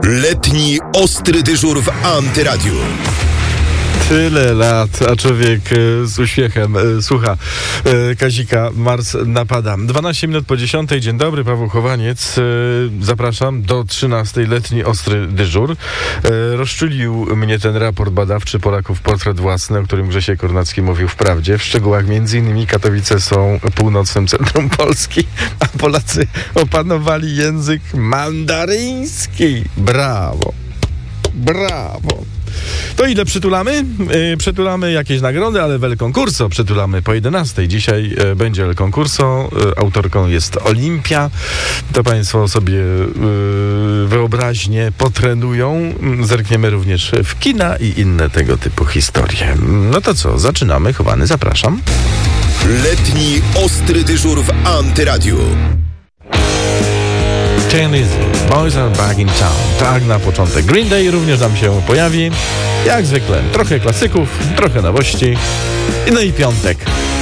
Letni ostry dyżur w Antyradiu. Tyle lat, a człowiek z uśmiechem słucha Kazika Mars napada. 12 minut po 10. Dzień dobry, Paweł Chowaniec. Zapraszam do 13. Letni ostry dyżur. Rozczulił mnie ten raport badawczy Polaków Portret Własny, o którym Grzesiek Kornacki mówił w Prawdzie. W szczegółach m.in. Katowice są północnym centrum Polski, a Polacy opanowali język mandaryński. Brawo. Brawo. To ile przytulamy? Przytulamy jakieś nagrody, ale El Concurso przytulamy po 11. Dzisiaj będzie El Concurso. Autorką jest Olimpia. To państwo sobie wyobraźnie potrenują. Zerkniemy również w kina i inne tego typu historie. No to co? Zaczynamy. Chowany, zapraszam. Letni ostry dyżur w Antyradiu. Boys are back in town. Tak, na początek Green Day również nam się pojawi. Jak zwykle, trochę klasyków, trochę nowości. No i piątek.